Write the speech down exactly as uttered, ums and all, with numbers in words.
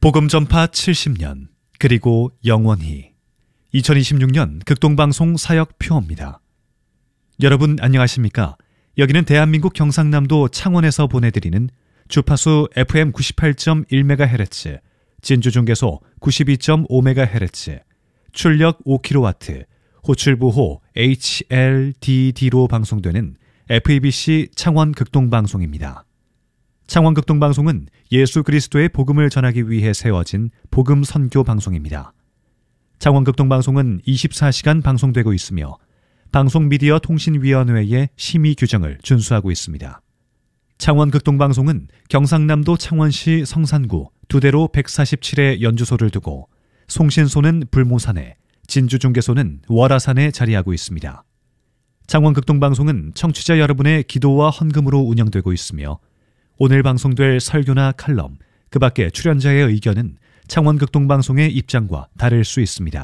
복음 전파 칠십 년, 그리고 영원히. 이천이십육 년 극동방송 사역표입니다. 여러분 안녕하십니까? 여기는 대한민국 경상남도 창원에서 보내드리는 주파수 에프엠 구십팔 점 일 메가헤르츠, 진주중계소 구십이 점 오 메가헤르츠, 출력 오 킬로와트, 호출부호 에이치엘디디로 방송되는 에프이비씨 창원 극동방송입니다. 창원 극동방송은 예수 그리스도의 복음을 전하기 위해 세워진 복음 선교 방송입니다. 창원 극동방송은 이십사 시간 방송되고 있으며 방송미디어통신위원회의 심의 규정을 준수하고 있습니다. 창원 극동방송은 경상남도 창원시 성산구 두대로 백사십칠 회 연주소를 두고 송신소는 불모산에, 진주중계소는 월화산에 자리하고 있습니다. 창원 극동방송은 청취자 여러분의 기도와 헌금으로 운영되고 있으며 오늘 방송될 설교나 칼럼, 그 밖의 출연자의 의견은 창원 극동방송의 입장과 다를 수 있습니다.